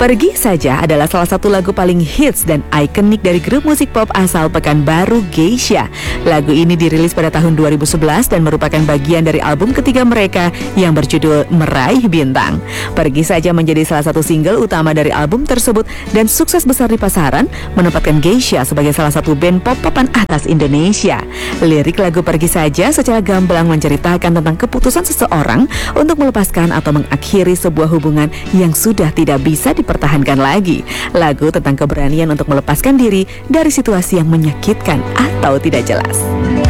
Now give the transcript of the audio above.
Pergi Saja adalah salah satu lagu paling hits dan ikonik dari grup musik pop asal Pekanbaru, Geisha. Lagu ini dirilis pada tahun 2011 dan merupakan bagian dari album ketiga mereka yang berjudul Meraih Bintang. Pergi Saja menjadi salah satu single utama dari album tersebut dan sukses besar di pasaran, menempatkan Geisha sebagai salah satu band pop papan atas Indonesia. Lirik lagu Pergi Saja secara gamblang menceritakan tentang keputusan seseorang untuk melepaskan atau mengakhiri sebuah hubungan yang sudah tidak bisa dipertahankan lagi. Lagu tentang keberanian untuk melepaskan diri dari situasi yang menyakitkan atau tidak jelas.